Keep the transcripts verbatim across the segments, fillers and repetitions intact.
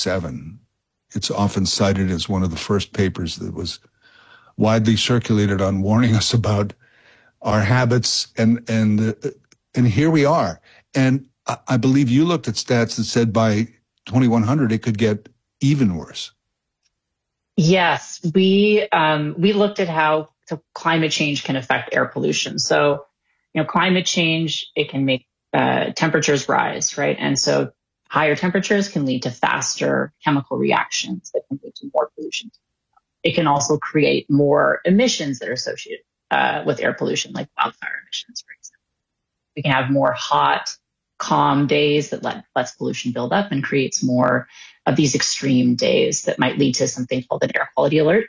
fifty-seven. It's often cited as one of the first papers that was widely circulated on warning us about our habits, and and uh, and here we are. And I, I believe you looked at stats that said by twenty-one hundred it could get even worse. Yes, we um, we looked at how so climate change can affect air pollution. So, you know, climate change, it can make uh, temperatures rise, right? And so higher temperatures can lead to faster chemical reactions that can lead to more pollution. It can also create more emissions that are associated uh, with air pollution, like wildfire emissions, for example. We can have more hot, calm days that let less pollution build up and creates more of these extreme days that might lead to something called an air quality alert.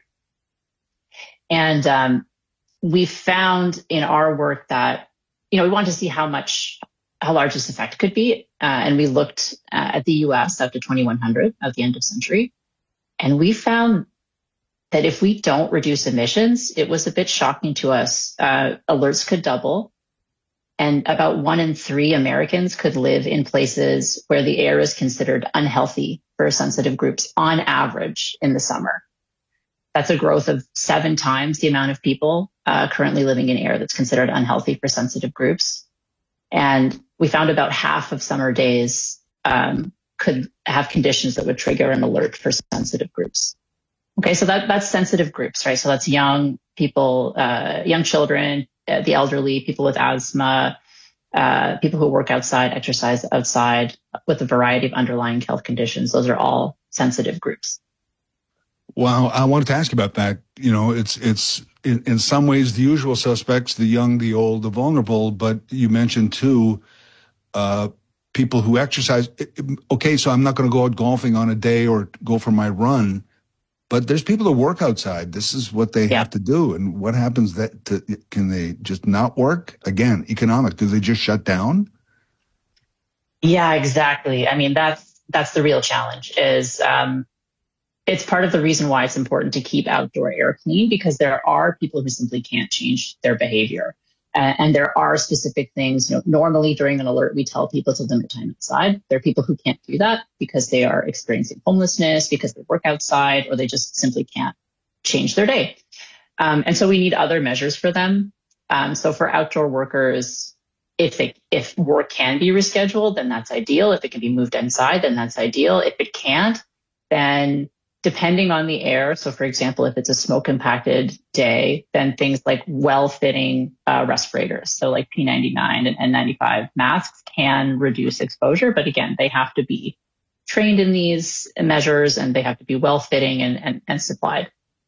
And um, we found in our work that, you know, we wanted to see how much, how large this effect could be. Uh, and we looked uh, at the U S up to twenty-one hundred at the end of century. And we found that if we don't reduce emissions, it was a bit shocking to us. Uh, alerts could double. And about one in three Americans could live in places where the air is considered unhealthy for sensitive groups on average in the summer. That's a growth of seven times the amount of people uh, currently living in air that's considered unhealthy for sensitive groups. And we found about half of summer days um, could have conditions that would trigger an alert for sensitive groups. Okay, so that, that's sensitive groups, right? So that's young people, uh, young children, uh, the elderly, people with asthma, uh, people who work outside, exercise outside with a variety of underlying health conditions. Those are all sensitive groups. Well, I wanted to ask about that. You know, it's it's in, in some ways the usual suspects, the young, the old, the vulnerable, but you mentioned too, uh, people who exercise. Okay, so I'm not going to go out golfing on a day or go for my run, but there's people that work outside. This is what they yeah. have to do. And what happens that to, can they just not work? Again, economic. Do they just shut down? Yeah, exactly. I mean, that's, that's the real challenge is, um, it's part of the reason why it's important to keep outdoor air clean, because there are people who simply can't change their behavior. Uh, and there are specific things, you know, normally during an alert, we tell people to limit time outside. There are people who can't do that because they are experiencing homelessness, because they work outside, or they just simply can't change their day. Um, and so we need other measures for them. Um, so for outdoor workers, if they, if work can be rescheduled, then that's ideal. If it can be moved inside, then that's ideal. If it can't, then depending on the air, so for example, if it's a smoke-impacted day, then things like well-fitting uh, respirators, so like P ninety-nine and N ninety-five masks can reduce exposure. But again, they have to be trained in these measures and they have to be well-fitting and, and, and supplied.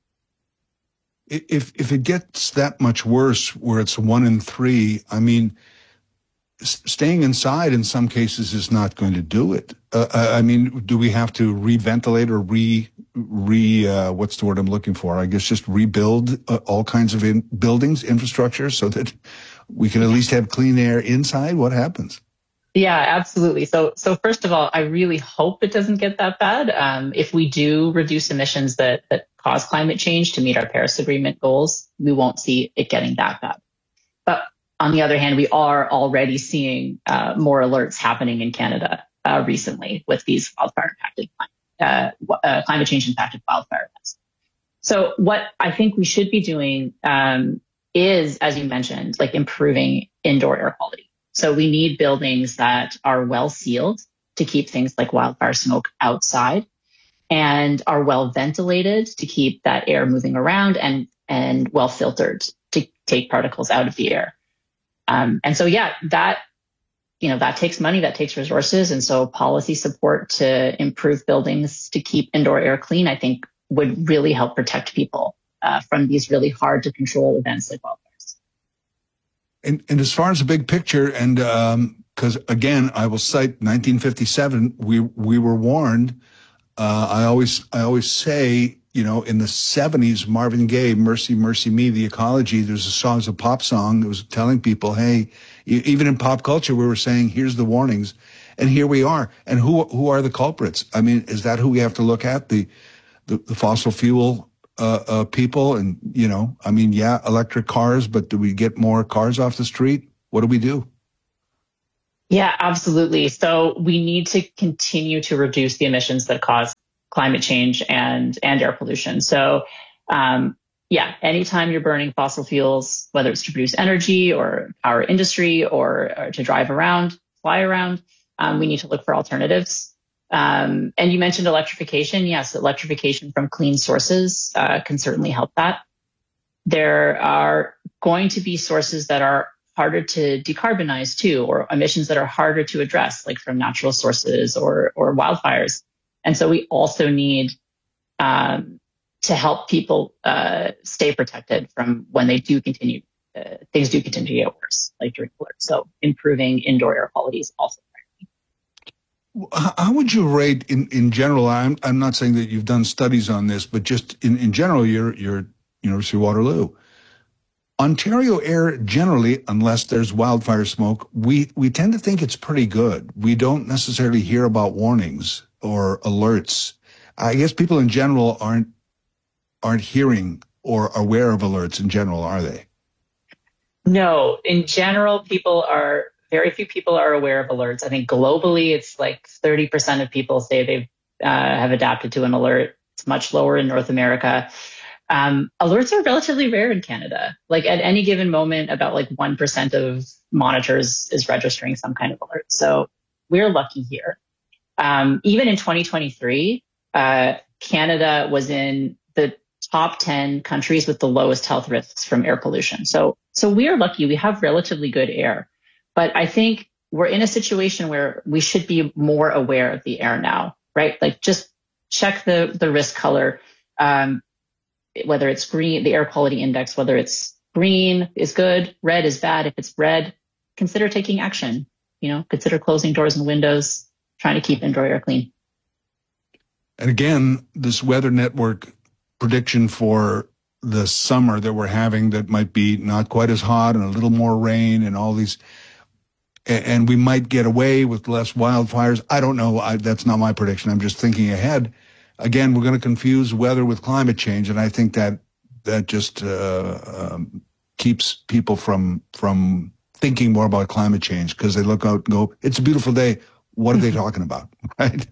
If if it gets that much worse, where it's one in three, I mean, staying inside in some cases is not going to do it. Uh, I mean, do we have to re-ventilate or re, re, uh, what's the word I'm looking for? I guess just rebuild uh, all kinds of in buildings, infrastructure, so that we can at least have clean air inside? What happens? Yeah, absolutely. So, so first of all, I really hope it doesn't get that bad. Um, if we do reduce emissions that, that cause climate change to meet our Paris Agreement goals, we won't see it getting that bad. But on the other hand, we are already seeing uh, more alerts happening in Canada uh, recently with these wildfire impacted, uh, uh, climate change impacted wildfire events. So what I think we should be doing um, is, as you mentioned, like improving indoor air quality. So we need buildings that are well sealed to keep things like wildfire smoke outside, and are well ventilated to keep that air moving around, and and well filtered to take particles out of the air. Um, and so, yeah, that, you know, that takes money, that takes resources. And so policy support to improve buildings to keep indoor air clean, I think would really help protect people uh, from these really hard to control events like wildfires. And, and as far as the big picture, and um, because again, I will cite nineteen fifty-seven, we, we were warned. Uh, I always, I always say, you know, in the seventies, Marvin Gaye, Mercy, Mercy Me, The Ecology, there's a song, it's a pop song that was telling people, hey, even in pop culture, we were saying, here's the warnings. And here we are. And who who are the culprits? I mean, is that who we have to look at? The the, the fossil fuel uh, uh, people? And, you know, I mean, yeah, electric cars, but do we get more cars off the street? What do we do? Yeah, absolutely. So we need to continue to reduce the emissions that cause climate change and, and air pollution. So, um, yeah, anytime you're burning fossil fuels, whether it's to produce energy or power industry or, or to drive around, fly around, um, we need to look for alternatives. Um, and you mentioned electrification. Yes, electrification from clean sources uh, can certainly help that. There are going to be sources that are harder to decarbonize too, or emissions that are harder to address, like from natural sources or or wildfires. And so we also need um, to help people uh, stay protected from when they do continue, uh, things do continue to get worse, like during alerts. So improving indoor air quality is also. How would you rate in, in general? I'm I'm not saying that you've done studies on this, but just in, in general, you're, you're University of Waterloo. Ontario air generally, unless there's wildfire smoke, we, we tend to think it's pretty good. We don't necessarily hear about warnings or alerts. I guess people in general aren't aren't hearing or aware of alerts in general, are they? No, in general, people are, very few people are aware of alerts. I think globally, it's like thirty percent of people say they've uh, have adapted to an alert. It's much lower in North America. Um, alerts are relatively rare in Canada. Like at any given moment, about like one percent of monitors is registering some kind of alert. So we're lucky here. Um, even in twenty twenty-three, uh, Canada was in the top ten countries with the lowest health risks from air pollution. So, so we are lucky. We have relatively good air. But I think we're in a situation where we should be more aware of the air now, right? Like just check the, the risk color, um, whether it's green, the air quality index, whether it's green is good, red is bad. If it's red, consider taking action, you know, consider closing doors and windows, trying to keep indoor air clean. And again, this Weather Network prediction for the summer that we're having that might be not quite as hot and a little more rain and all these, and we might get away with less wildfires. I don't know. I, that's not my prediction. I'm just thinking ahead. Again, we're going to confuse weather with climate change, and I think that that just uh, um, keeps people from from thinking more about climate change because they look out and go, "It's a beautiful day. What are they talking about?" Right?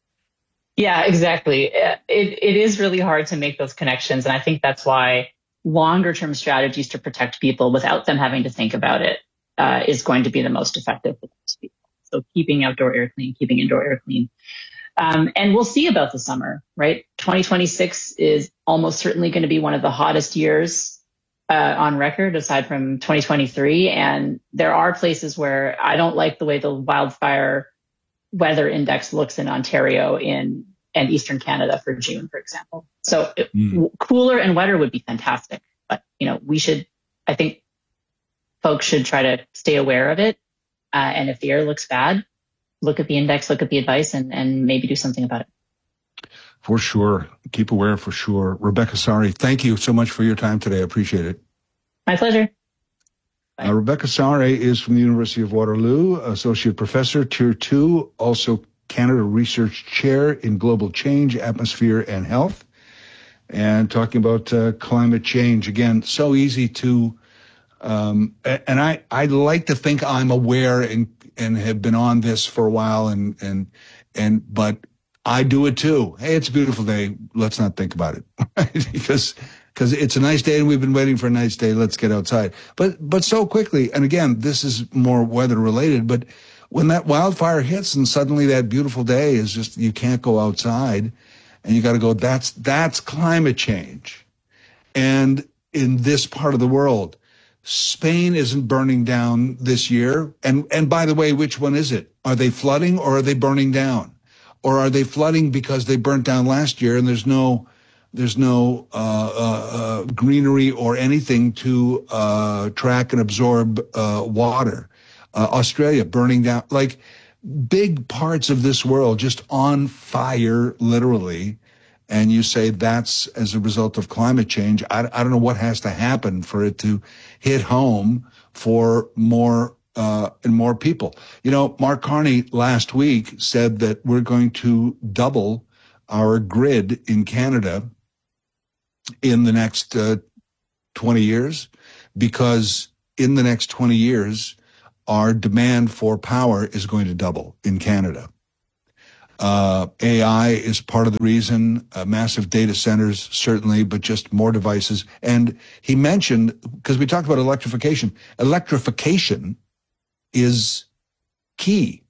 Yeah, exactly. It it is really hard to make those connections, and I think that's why longer term strategies to protect people without them having to think about it Uh, is going to be the most effective for most people. So keeping outdoor air clean, keeping indoor air clean. Um, and we'll see about the summer, right? twenty twenty-six is almost certainly going to be one of the hottest years uh, on record, aside from twenty twenty-three. And there are places where I don't like the way the wildfire weather index looks in Ontario in and Eastern Canada for June, for example. So it, mm. cooler and wetter would be fantastic. But, you know, we should, I think, folks should try to stay aware of it. Uh, and if the air looks bad, look at the index, look at the advice, and, and maybe do something about it. For sure. Keep aware for sure. Rebecca Sari, thank you so much for your time today. I appreciate it. My pleasure. Uh, Rebecca Sari is from the University of Waterloo, Associate Professor, Tier two, also Canada Research Chair in Global Change, Atmosphere and Health, and talking about uh, climate change. Again, so easy to Um, and I, I like to think I'm aware and, and have been on this for a while and, and, and, but I do it too. Hey, it's a beautiful day. Let's not think about it. because, because it's a nice day and we've been waiting for a nice day. Let's get outside. But, but so quickly. And again, this is more weather related, but when that wildfire hits and suddenly that beautiful day is just, you can't go outside and you got to go, that's, that's climate change. And in this part of the world, Spain isn't burning down this year. And, and by the way, which one is it? Are they flooding or are they burning down? Or are they flooding because they burnt down last year and there's no, there's no, uh, uh, uh greenery or anything to, uh, track and absorb, uh, water? Uh, Australia burning down, like big parts of this world just on fire, literally. And you say that's as a result of climate change. I, I don't know what has to happen for it to hit home for more uh and more people. You know, Mark Carney last week said that we're going to double our grid in Canada in the next uh, twenty years, because in the next twenty years, our demand for power is going to double in Canada. Uh, A I is part of the reason, uh, massive data centers, certainly, but just more devices. And he mentioned, because we talked about electrification, electrification is key.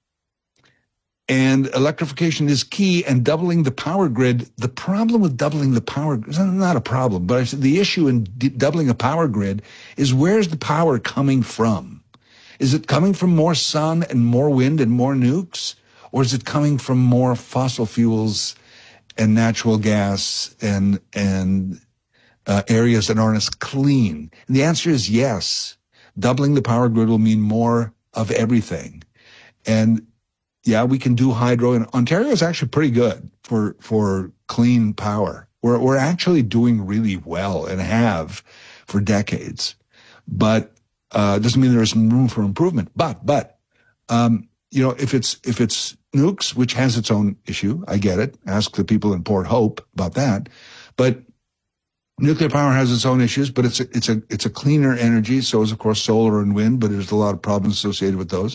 And electrification is key, and doubling the power grid. The problem with doubling the power grid is not a problem, but I said the issue in d- doubling a power grid is where's the power coming from? Is it coming from more sun and more wind and more nukes? Or is it coming from more fossil fuels and natural gas and and uh, areas that aren't as clean? And the answer is yes. Doubling the power grid will mean more of everything. And yeah, we can do hydro, and Ontario is actually pretty good for for clean power. We're we're actually doing really well and have for decades. But uh doesn't mean there isn't room for improvement. But but um you know, if it's if it's nukes, which has its own issue, I get it. Ask the people in Port Hope about that. But nuclear power has its own issues, but it's a, it's a it's a cleaner energy. So is of course solar and wind, but there's a lot of problems associated with those.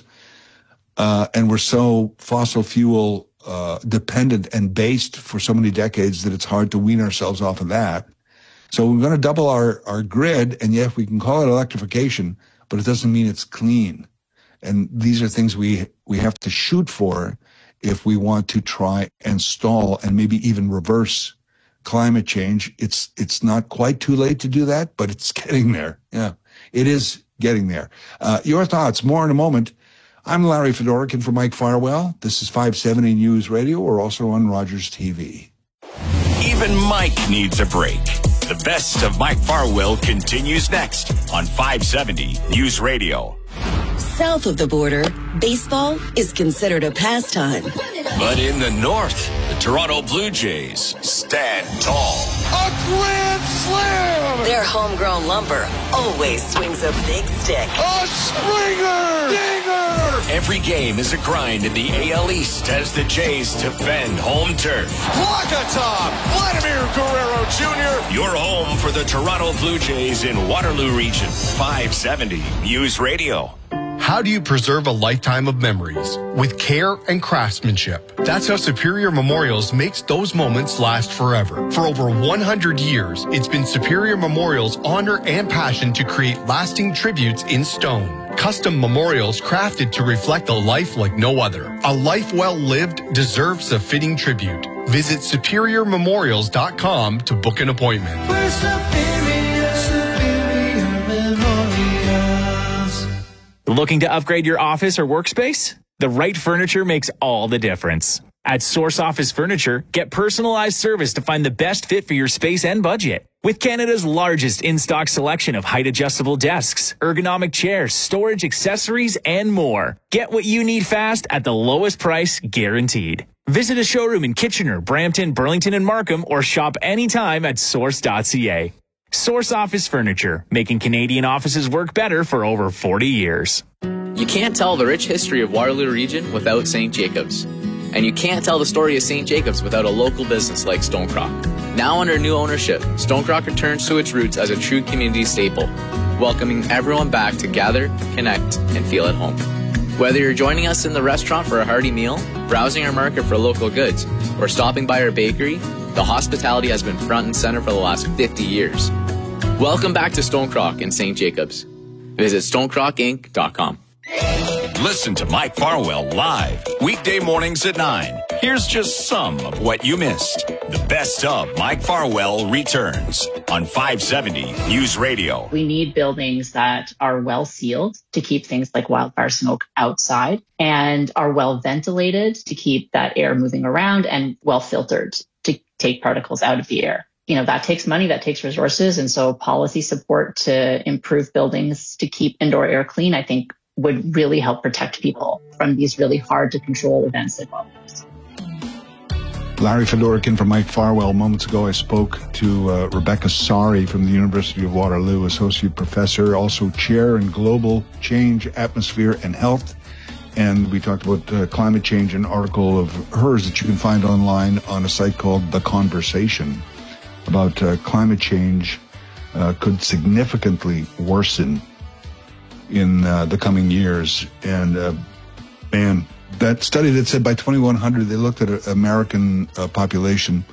Uh, and we're so fossil fuel uh, dependent and based for so many decades that it's hard to wean ourselves off of that. So we're going to double our, our grid, and yes, we can call it electrification, but it doesn't mean it's clean. And these are things we we have to shoot for if we want to try and stall and maybe even reverse climate change. It's it's not quite too late to do that, but it's getting there. Yeah, it is getting there. Uh, your thoughts, more in a moment. I'm Larry Fedorkin for Mike Farwell. This is five seventy News Radio. We're also on Rogers T V. Even Mike needs a break. The best of Mike Farwell continues next on five seventy News Radio. South of the border, baseball is considered a pastime. But in the north, the Toronto Blue Jays stand tall. A grand slam! Their homegrown lumber always swings a big stick. A Springer! Dinger! Every game is a grind in the A L East as the Jays defend home turf. Wakatop! Vladimir Guerrero Junior Your home for the Toronto Blue Jays in Waterloo Region. five seventy News Radio. How do you preserve a lifetime of memories? With care and craftsmanship. That's how Superior Memorials makes those moments last forever. For over one hundred years, it's been Superior Memorials' honor and passion to create lasting tributes in stone. Custom memorials crafted to reflect a life like no other. A life well lived deserves a fitting tribute. Visit superior memorials dot com to book an appointment. We're Superior, Superior Memorials. Looking to upgrade your office or workspace? The right furniture makes all the difference. At Source Office Furniture, get personalized service to find the best fit for your space and budget. With Canada's largest in-stock selection of height-adjustable desks, ergonomic chairs, storage accessories, and more. Get what you need fast at the lowest price guaranteed. Visit a showroom in Kitchener, Brampton, Burlington, and Markham, or shop anytime at source dot c a. Source Office Furniture, making Canadian offices work better for over forty years. You can't tell the rich history of Waterloo Region without Saint Jacobs. And you can't tell the story of Saint Jacobs without a local business like Stonecrock. Now under new ownership, Stonecrock returns to its roots as a true community staple, welcoming everyone back to gather, connect, and feel at home. Whether you're joining us in the restaurant for a hearty meal, browsing our market for local goods, or stopping by our bakery, the hospitality has been front and center for the last fifty years. Welcome back to Stonecrock in Saint Jacobs. Visit stonecrock inc dot com. Listen to Mike Farwell live, weekday mornings at nine. Here's just some of what you missed. The best of Mike Farwell returns on five seventy News Radio. We need buildings that are well sealed to keep things like wildfire smoke outside, and are well ventilated to keep that air moving around, and well filtered to take particles out of the air. You know, that takes money, that takes resources. And so policy support to improve buildings to keep indoor air clean, I think, would really help protect people from these really hard to control events like wildfires. Larry Fedorkin from Mike Farwell. Moments ago, I spoke to uh, Rebecca Sari from the University of Waterloo, associate professor, also chair in global change, atmosphere, and health. And we talked about uh, climate change, an article of hers that you can find online on a site called The Conversation about uh, climate change uh, could significantly worsen in uh, the coming years. And uh, man, that study that said by twenty-one hundred they looked at an American uh, population